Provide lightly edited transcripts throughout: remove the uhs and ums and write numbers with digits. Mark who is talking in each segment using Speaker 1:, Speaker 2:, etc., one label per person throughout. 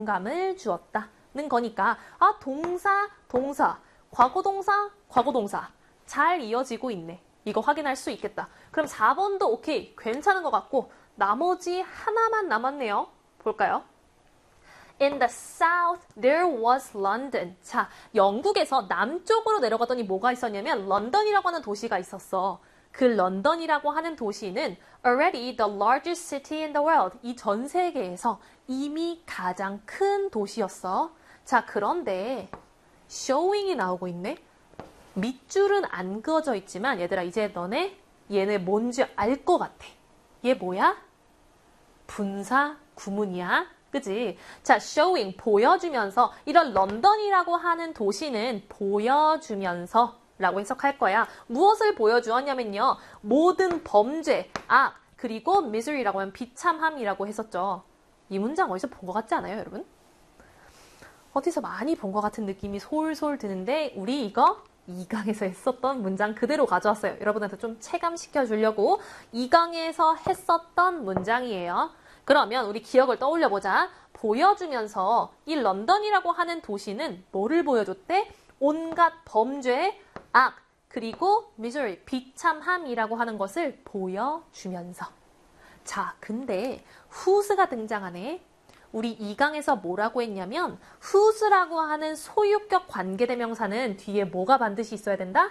Speaker 1: 감을 주었다는 거니까 동사, 동사, 과거동사, 과거동사 잘 이어지고 있네. 이거 확인할 수 있겠다. 그럼 4번도 오케이, 괜찮은 것 같고 나머지 하나만 남았네요. 볼까요? In the south, there was London. 자, 영국에서 남쪽으로 내려가더니 뭐가 있었냐면 런던이라고 하는 도시가 있었어. 그 런던이라고 하는 도시는 already the largest city in the world. 이 전 세계에서 이미 가장 큰 도시였어. 자, 그런데 showing이 나오고 있네. 밑줄은 안 그어져 있지만 얘들아 이제 너네 얘네 뭔지 알 것 같아. 얘 뭐야? 분사 구문이야. 그지? 자, showing, 보여주면서 이런 런던이라고 하는 도시는 보여주면서 라고 해석할 거야. 무엇을 보여주었냐면요. 모든 범죄, 악, 그리고 misery라고 하면 비참함이라고 했었죠. 이 문장 어디서 본 것 같지 않아요, 여러분? 어디서 많이 본 것 같은 느낌이 솔솔 드는데 우리 이거 2강에서 했었던 문장 그대로 가져왔어요. 여러분한테 좀 체감시켜 주려고 2강에서 했었던 문장이에요. 그러면 우리 기억을 떠올려 보자. 보여주면서 이 런던이라고 하는 도시는 뭐를 보여줬대? 온갖 범죄, 악, 그리고 misery, 비참함이라고 하는 것을 보여주면서. 자, 근데 whose가 등장하네. 우리 2강에서 뭐라고 했냐면 whose라고 하는 소유격 관계대명사는 뒤에 뭐가 반드시 있어야 된다?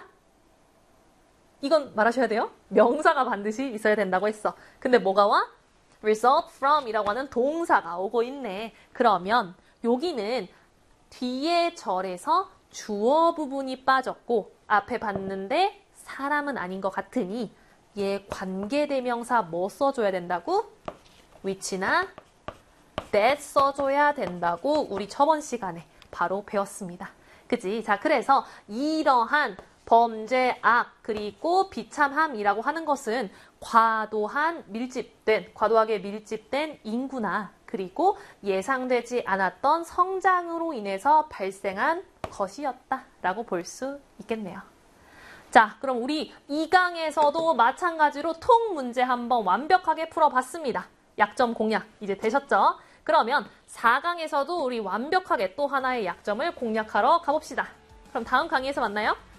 Speaker 1: 이건 말하셔야 돼요. 명사가 반드시 있어야 된다고 했어. 근데 뭐가 와? result from 이라고 하는 동사가 오고 있네. 그러면 여기는 뒤에 절에서 주어 부분이 빠졌고 앞에 봤는데 사람은 아닌 것 같으니 얘 관계대명사 뭐 써줘야 된다고? which나 that 써줘야 된다고 우리 저번 시간에 바로 배웠습니다. 그치? 자, 그래서 이러한 범죄, 악, 그리고 비참함이라고 하는 것은 과도하게 밀집된 인구나 그리고 예상되지 않았던 성장으로 인해서 발생한 것이었다라고 볼 수 있겠네요. 자, 그럼 우리 2강에서도 마찬가지로 통 문제 한번 완벽하게 풀어봤습니다. 약점 공략 이제 되셨죠? 그러면 4강에서도 우리 완벽하게 또 하나의 약점을 공략하러 가봅시다. 그럼 다음 강의에서 만나요.